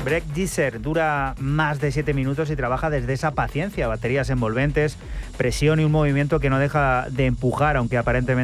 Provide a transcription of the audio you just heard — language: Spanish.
Break Geyser dura más de 7 minutos y trabaja desde esa paciencia, baterías envolventes, presión y un movimiento que no deja de empujar, aunque aparentemente